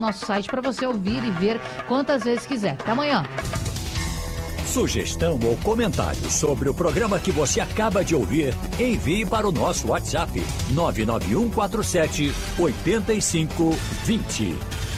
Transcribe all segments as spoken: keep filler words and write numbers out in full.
nosso site para você ouvir e ver quantas vezes quiser. Até amanhã. Sugestão ou comentário sobre o programa que você acaba de ouvir, envie para o nosso WhatsApp nove nove um quatro sete oito cinco dois zero.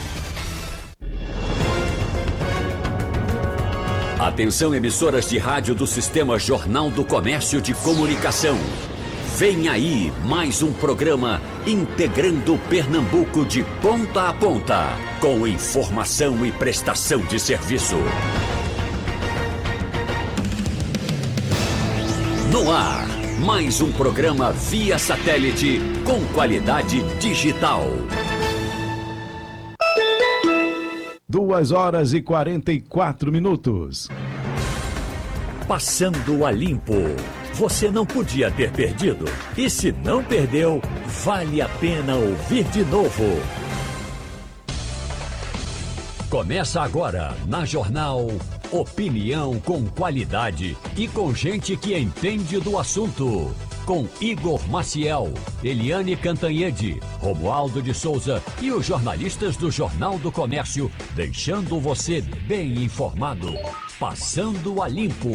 Atenção, emissoras de rádio do Sistema Jornal do Comércio de Comunicação. Vem aí mais um programa integrando Pernambuco de ponta a ponta, com informação e prestação de serviço. No ar, mais um programa via satélite com qualidade digital. Duas horas e quarenta e quatro minutos. Passando a limpo. Você não podia ter perdido. E se não perdeu, vale a pena ouvir de novo. Começa agora na Jornal Opinião com qualidade e com gente que entende do assunto. Com Igor Maciel, Eliane Cantanhede, Romualdo de Souza e os jornalistas do Jornal do Comércio, deixando você bem informado. Passando a limpo.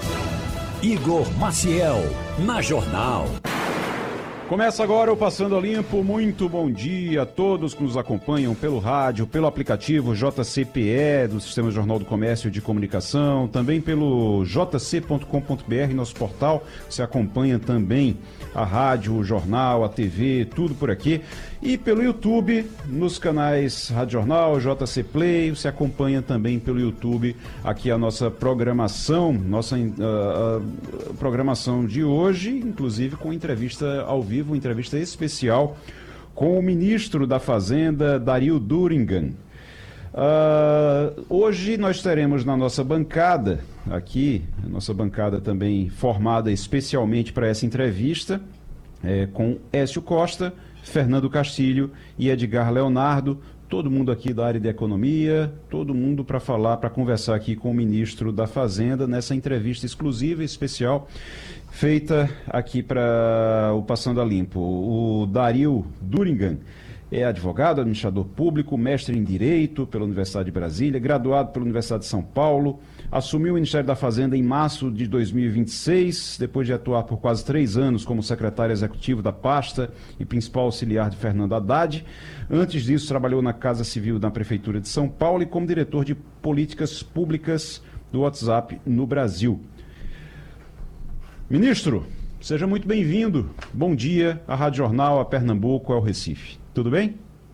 Igor Maciel, na Jornal. Começa agora o Passando a Limpo. Muito bom dia a todos que nos acompanham pelo rádio, pelo aplicativo J C P E do Sistema Jornal do Comércio de Comunicação, também pelo j c ponto com ponto b r, nosso portal. Você acompanha também a rádio, o jornal, a T V, tudo por aqui. E pelo YouTube, nos canais Rádio Jornal, J C Play, você acompanha também pelo YouTube aqui a nossa programação, nossa uh, uh, programação de hoje, inclusive com entrevista ao vivo, entrevista especial com o ministro da Fazenda, Dario Durigan. Uh, hoje nós teremos na nossa bancada, aqui, a nossa bancada também formada especialmente para essa entrevista, é, com Écio Costa, Fernando Castilho e Edgar Leonardo, todo mundo aqui da área de economia, todo mundo para falar, para conversar aqui com o ministro da Fazenda nessa entrevista exclusiva e especial feita aqui para o Passando a Limpo. O Dario Durigan é advogado, administrador público, mestre em Direito pela Universidade de Brasília, graduado pela Universidade de São Paulo, assumiu o Ministério da Fazenda em março de dois mil e vinte e seis, depois de atuar por quase três anos como secretário executivo da pasta e principal auxiliar de Fernando Haddad. Antes disso, trabalhou na Casa Civil da Prefeitura de São Paulo e como diretor de políticas públicas do WhatsApp no Brasil. Ministro, seja muito bem-vindo. Bom dia à Rádio Jornal, a Pernambuco, ao Recife. Tudo bem?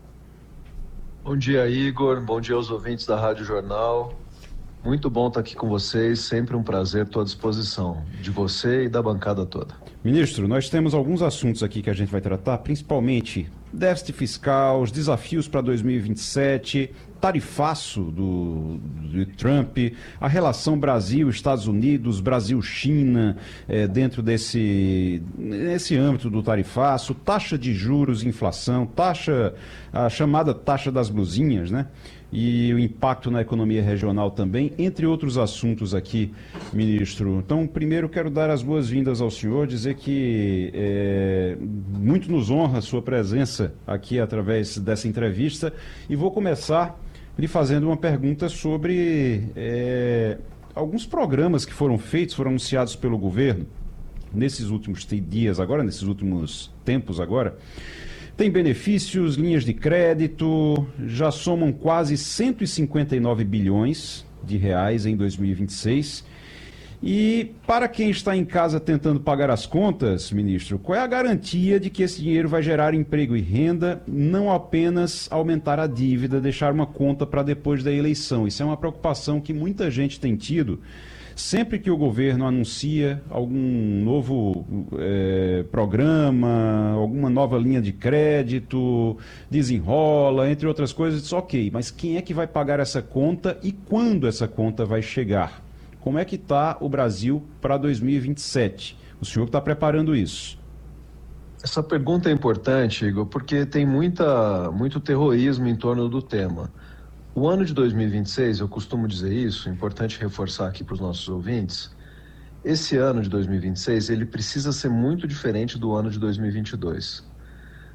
Bom dia, Igor. Bom dia aos ouvintes da Rádio Jornal. Muito bom estar aqui com vocês. Sempre um prazer, estou à disposição de você e da bancada toda. Ministro, nós temos alguns assuntos aqui que a gente vai tratar, principalmente déficit fiscal, os desafios para dois mil e vinte e sete, tarifaço do, do Trump, a relação Brasil-Estados Unidos, Brasil-China, é, dentro desse nesse âmbito do tarifaço, taxa de juros, inflação, taxa, a chamada taxa das blusinhas, né? E o impacto na economia regional também, entre outros assuntos aqui, ministro. Então, primeiro quero dar as boas-vindas ao senhor, dizer que é, muito nos honra a sua presença aqui através dessa entrevista, e vou começar lhe fazendo uma pergunta sobre é, alguns programas que foram feitos, foram anunciados pelo governo nesses últimos dias agora, nesses últimos tempos agora. Tem benefícios, linhas de crédito, já somam quase cento e cinquenta e nove bilhões de reais em dois mil e vinte e seis. E para quem está em casa tentando pagar as contas, ministro, qual é a garantia de que esse dinheiro vai gerar emprego e renda, não apenas aumentar a dívida, deixar uma conta para depois da eleição? Isso é uma preocupação que muita gente tem tido. Sempre que o governo anuncia algum novo é, programa, alguma nova linha de crédito, desenrola, entre outras coisas, diz ok, mas quem é que vai pagar essa conta e quando essa conta vai chegar? Como é que está o Brasil para dois mil e vinte e sete? O senhor está preparando isso? Essa pergunta é importante, Igor, porque tem muita, muito terrorismo em torno do tema. O ano de dois mil e vinte e seis, eu costumo dizer isso, é importante reforçar aqui para os nossos ouvintes, esse ano de dois mil e vinte e seis, ele precisa ser muito diferente do ano de dois mil e vinte e dois.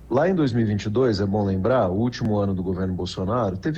Lá em dois mil e vinte e dois, é bom lembrar, o último ano do governo Bolsonaro, teve